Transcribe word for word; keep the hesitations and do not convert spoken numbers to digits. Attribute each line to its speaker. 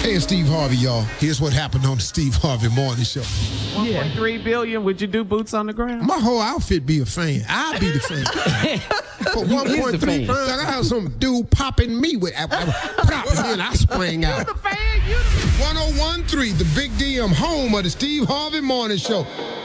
Speaker 1: Hey, it's Steve Harvey, y'all. Here's what happened on the Steve Harvey Morning Show.
Speaker 2: one point three billion, would you do boots on the ground?
Speaker 1: My whole outfit be a fan. I'll be the fan. For one point three, I got some dude popping me with, I, I, pop, and then I sprang out.
Speaker 2: You the fan, you the
Speaker 1: one oh one point three, the Big D M, home of the Steve Harvey Morning Show.